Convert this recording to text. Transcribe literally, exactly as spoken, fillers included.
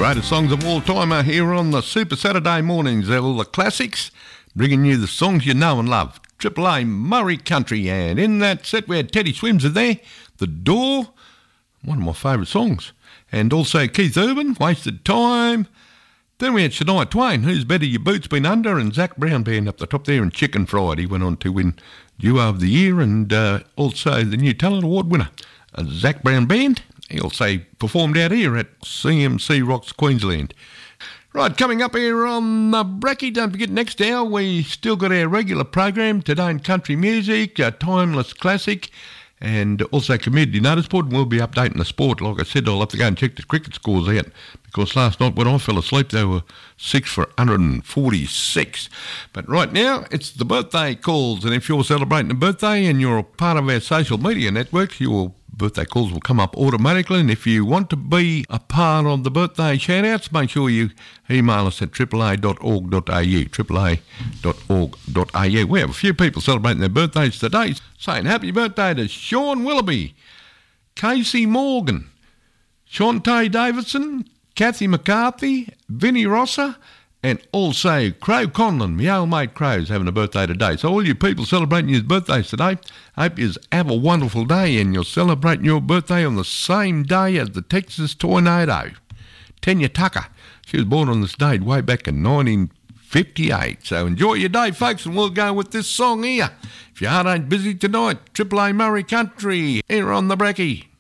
Greatest songs of all time are here on the Super Saturday mornings. They're all the classics, bringing you the songs you know and love. Triple A Murray Country, and in that set we had Teddy Swims there, The Door, one of my favourite songs, and also Keith Urban, Wasted Time. Then we had Shania Twain, Who's Better Your Boots Been Under, and Zach Brown Band up the top there, and Chicken Fried. He went on to win Duo of the Year and uh, also the New Talent Award winner. Uh, Zach Brown Band, he also performed out here at C M C Rocks, Queensland. Right, coming up here on the Brekkie, don't forget next hour we still got our regular program, Today in Country Music, a timeless classic, and also Community Notice Board, and we'll be updating the sport. Like I said, I'll have to go and check the cricket scores out, because last night when I fell asleep they were six for one hundred forty-six. But right now it's the birthday calls, and if you're celebrating a birthday and you're a part of our social media networks, your birthday calls will come up automatically. And if you want to be a part of the birthday shout-outs, make sure you email us at triple a dot org dot a u, triple a dot org dot a u. We have a few people celebrating their birthdays today, saying happy birthday to Sean Willoughby, Casey Morgan, Shantae Davidson, Kathy McCarthy, Vinnie Rosser, and also Crow Conlon, my old mate Crow's having a birthday today. So all you people celebrating your birthdays today, hope you have a wonderful day, and you're celebrating your birthday on the same day as the Texas tornado. Tanya Tucker, she was born on this date way back in nineteen fifty-eight. So enjoy your day, folks, and we'll go with this song here. If your heart ain't busy tonight, Triple A Murray Country, here on the Brekkie.